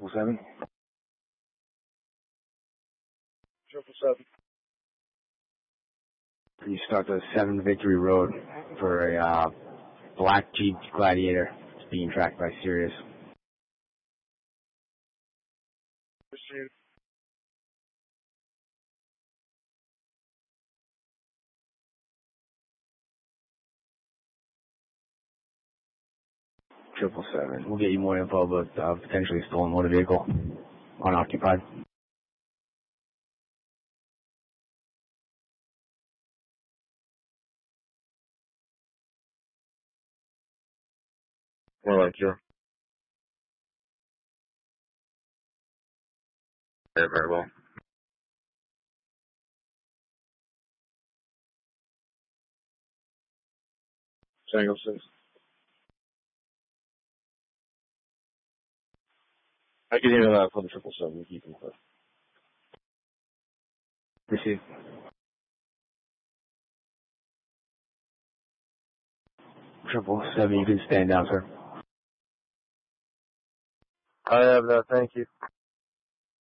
777. 777. You start the 7 Victory Road for a black Jeep Gladiator. It's being tracked by Sirius. Received. Triple seven. We'll get you more info about potentially stolen motor vehicle, unoccupied. More like you. Yeah, very well. Tango 6. I can hear that for the 777. Keep them clear. Received. 777, you can stand down, sir. I have that, thank you.